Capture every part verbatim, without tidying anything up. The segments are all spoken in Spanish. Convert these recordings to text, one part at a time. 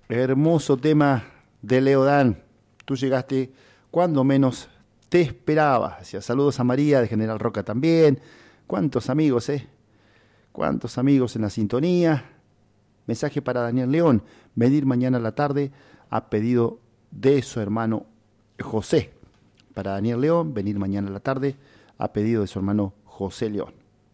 Hermoso tema de Leodán. Tú llegaste cuando menos te esperaba. Hacía saludos a María de General Roca también. Cuántos amigos, ¿eh? Cuántos amigos en la sintonía. Mensaje para Daniel León. Venir mañana a la tarde a pedido de su hermano José. Para Daniel León, venir mañana a la tarde a pedido de su hermano José León.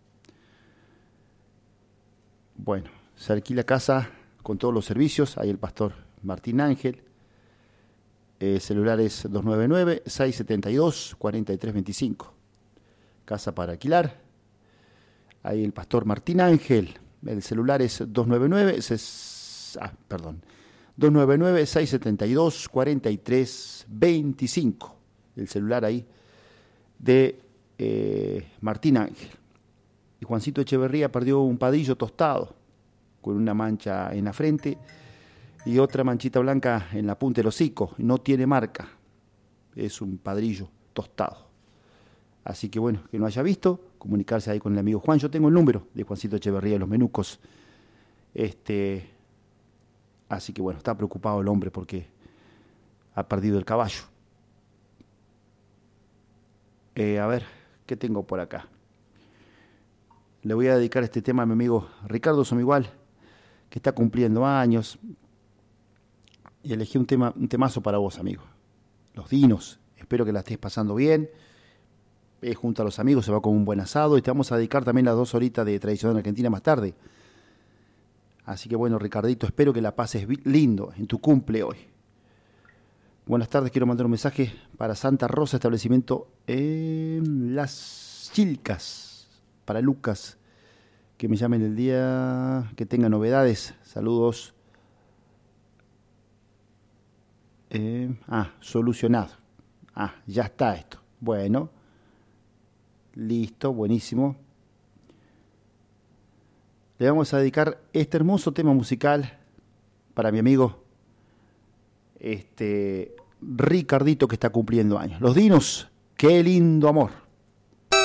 Bueno, se alquila casa con todos los servicios. Ahí el pastor Martín Ángel. El celular es dos nueve nueve, seis siete dos, cuatro tres dos cinco. Casa para alquilar. Ahí el pastor Martín Ángel. El celular es dos nueve nueve, ses, ah, perdón, dos nueve nueve, seis siete dos, cuatro tres dos cinco. El celular ahí de eh, Martín Ángel. Y Juancito Echeverría perdió un padrillo tostado con una mancha en la frente y otra manchita blanca en la punta del hocico. No tiene marca. Es un padrillo tostado. Así que bueno, que no haya visto, comunicarse ahí con el amigo Juan. Yo tengo el número de Juancito Echeverría de los Menucos. Este, así que bueno, está preocupado el hombre porque ha perdido el caballo. Eh, a ver, ¿qué tengo por acá? Le voy a dedicar este tema a mi amigo Ricardo Somigual, que está cumpliendo años. Y elegí un tema, un temazo para vos, amigo. Los Dinos. Espero que la estés pasando bien. Eh, junto a los amigos se va con un buen asado. Y te vamos a dedicar también las dos horitas de Tradición Argentina más tarde. Así que bueno, Ricardito, espero que la pases lindo en tu cumple hoy. Buenas tardes, quiero mandar un mensaje para Santa Rosa, establecimiento en Las Chilcas. Para Lucas, que me llamen el día que tenga novedades. Saludos. Eh, ah, solucionado. Ah, ya está esto. Bueno, listo, buenísimo. Le vamos a dedicar este hermoso tema musical para mi amigo este Ricardito, que está cumpliendo años. Los Dinos, qué lindo amor.